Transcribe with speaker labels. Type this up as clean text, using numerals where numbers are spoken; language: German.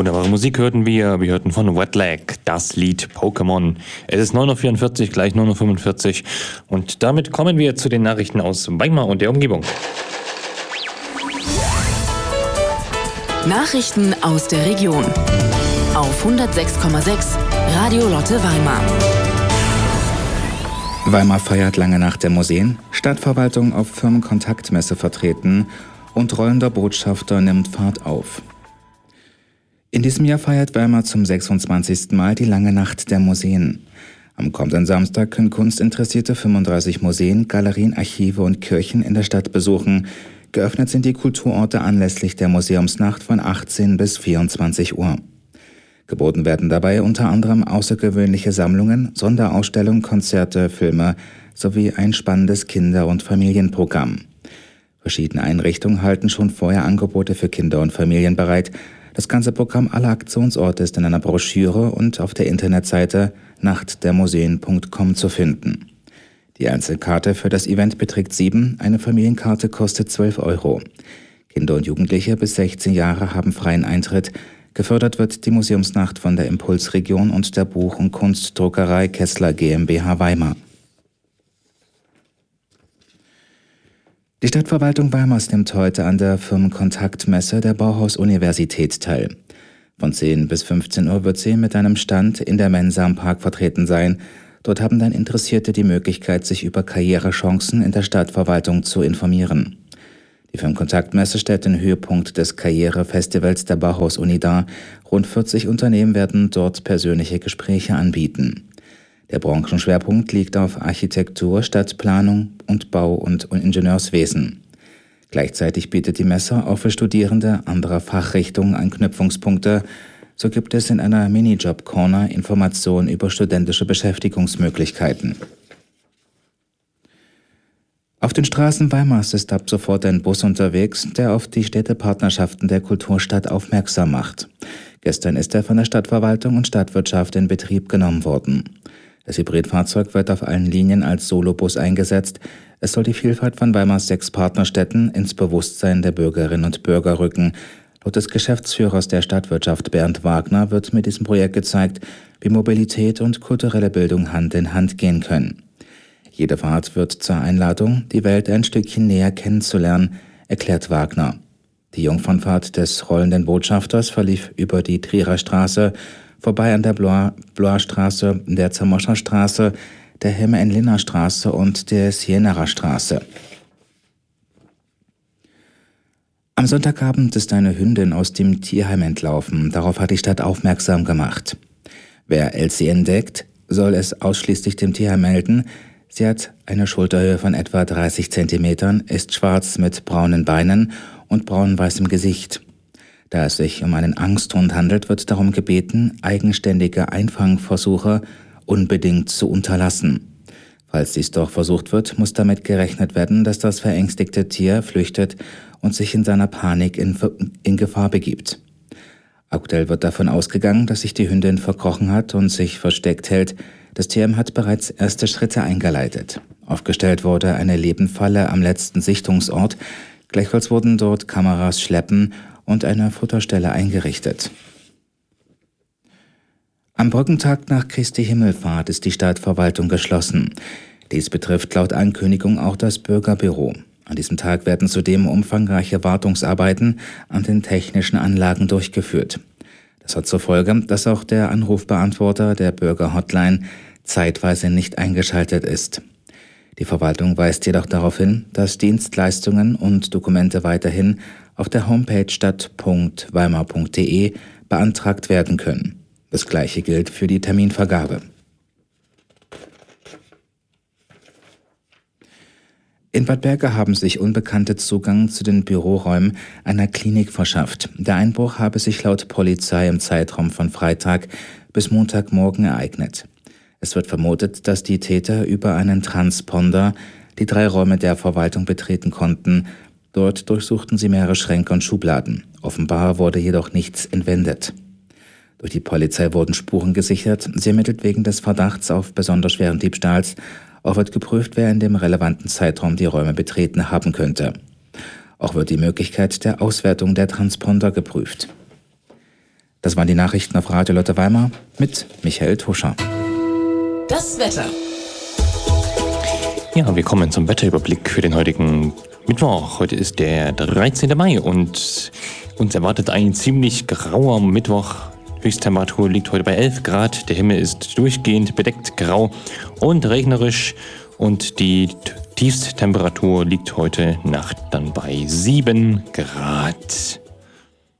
Speaker 1: Wunderbare Musik hörten wir. Wir hörten von Wetlag das Lied Pokémon. Es ist 9.44 Uhr, gleich 9.45 Uhr. Und damit kommen wir zu den Nachrichten aus Weimar und der Umgebung.
Speaker 2: Nachrichten aus der Region. Auf 106,6 Radio Lotte Weimar.
Speaker 3: Weimar feiert lange Nacht der Museen, Stadtverwaltung auf Firmenkontaktmesse vertreten und rollender Botschafter nimmt Fahrt auf. In diesem Jahr feiert Weimar zum 26. Mal die lange Nacht der Museen. Am kommenden Samstag können kunstinteressierte 35 Museen, Galerien, Archive und Kirchen in der Stadt besuchen. Geöffnet sind die Kulturorte anlässlich der Museumsnacht von 18 bis 24 Uhr. Geboten werden dabei unter anderem außergewöhnliche Sammlungen, Sonderausstellungen, Konzerte, Filme sowie ein spannendes Kinder- und Familienprogramm. Verschiedene Einrichtungen halten schon vorher Angebote für Kinder und Familien bereit. Das ganze Programm aller Aktionsorte ist in einer Broschüre und auf der Internetseite nachtdermuseen.com zu finden. Die Einzelkarte für das Event beträgt 7, eine Familienkarte kostet 12 Euro. Kinder und Jugendliche bis 16 Jahre haben freien Eintritt. Gefördert wird die Museumsnacht von der Impulsregion und der Buch- und Kunstdruckerei Kessler GmbH Weimar. Die Stadtverwaltung Weimars nimmt heute an der Firmenkontaktmesse der Bauhaus-Universität teil. Von 10 bis 15 Uhr wird sie mit einem Stand in der Mensa am Park vertreten sein. Dort haben dann Interessierte die Möglichkeit, sich über Karrierechancen in der Stadtverwaltung zu informieren. Die Firmenkontaktmesse stellt den Höhepunkt des Karrierefestivals der Bauhaus-Uni dar. Rund 40 Unternehmen werden dort persönliche Gespräche anbieten. Der Branchenschwerpunkt liegt auf Architektur, Stadtplanung und Bau- und Ingenieurswesen. Gleichzeitig bietet die Messe auch für Studierende anderer Fachrichtungen Anknüpfungspunkte. So gibt es in einer Minijob-Corner Informationen über studentische Beschäftigungsmöglichkeiten. Auf den Straßen Weimars ist ab sofort ein Bus unterwegs, der auf die Städtepartnerschaften der Kulturstadt aufmerksam macht. Gestern ist er von der Stadtverwaltung und Stadtwirtschaft in Betrieb genommen worden. Das Hybridfahrzeug wird auf allen Linien als Solobus eingesetzt. Es soll die Vielfalt von Weimars 6 Partnerstädten ins Bewusstsein der Bürgerinnen und Bürger rücken. Laut des Geschäftsführers der Stadtwirtschaft Bernd Wagner wird mit diesem Projekt gezeigt, wie Mobilität und kulturelle Bildung Hand in Hand gehen können. Jede Fahrt wird zur Einladung, die Welt ein Stückchen näher kennenzulernen, erklärt Wagner. Die Jungfernfahrt des rollenden Botschafters verlief über die Trierer Straße, vorbei an der Blois-Straße, der Zamoscher Straße, der Helme-Enliner Straße und der Sienerer Straße. Am Sonntagabend ist eine Hündin aus dem Tierheim entlaufen. Darauf hat die Stadt aufmerksam gemacht. Wer Elsie entdeckt, soll es ausschließlich dem Tierheim melden. Sie hat eine Schulterhöhe von etwa 30 Zentimetern, ist schwarz mit braunen Beinen und braun-weißem Gesicht. Da es sich um einen Angsthund handelt, wird darum gebeten, eigenständige Einfangversuche unbedingt zu unterlassen. Falls dies doch versucht wird, muss damit gerechnet werden, dass das verängstigte Tier flüchtet und sich in seiner Panik in Gefahr begibt. Aktuell wird davon ausgegangen, dass sich die Hündin verkrochen hat und sich versteckt hält. Das Tierheim hat bereits erste Schritte eingeleitet. Aufgestellt wurde eine Lebendfalle am letzten Sichtungsort. Gleichfalls wurden dort Kameras schleppen und eine Futterstelle eingerichtet. Am Brückentag nach Christi Himmelfahrt ist die Stadtverwaltung geschlossen. Dies betrifft laut Ankündigung auch das Bürgerbüro. An diesem Tag werden zudem umfangreiche Wartungsarbeiten an den technischen Anlagen durchgeführt. Das hat zur Folge, dass auch der Anrufbeantworter der Bürgerhotline zeitweise nicht eingeschaltet ist. Die Verwaltung weist jedoch darauf hin, dass Dienstleistungen und Dokumente weiterhin auf der Homepage stadt.weimar.de beantragt werden können. Das Gleiche gilt für die Terminvergabe. In Bad Berka haben sich Unbekannte Zugang zu den Büroräumen einer Klinik verschafft. Der Einbruch habe sich laut Polizei im Zeitraum von Freitag bis Montagmorgen ereignet. Es wird vermutet, dass die Täter über einen Transponder die 3 Räume der Verwaltung betreten konnten. Dort durchsuchten sie mehrere Schränke und Schubladen. Offenbar wurde jedoch nichts entwendet. Durch die Polizei wurden Spuren gesichert. Sie ermittelt wegen des Verdachts auf besonders schweren Diebstahls. Auch wird geprüft, wer in dem relevanten Zeitraum die Räume betreten haben könnte. Auch wird die Möglichkeit der Auswertung der Transponder geprüft. Das waren die Nachrichten auf Radio Lotte Weimar mit Michael Tuscher.
Speaker 2: Das Wetter.
Speaker 1: Ja, wir kommen zum Wetterüberblick für den heutigen Mittwoch. Heute ist der 13. Mai und uns erwartet ein ziemlich grauer Mittwoch. Höchsttemperatur liegt heute bei 11 Grad. Der Himmel ist durchgehend bedeckt grau und regnerisch. Und die Tiefsttemperatur liegt heute Nacht dann bei 7 Grad.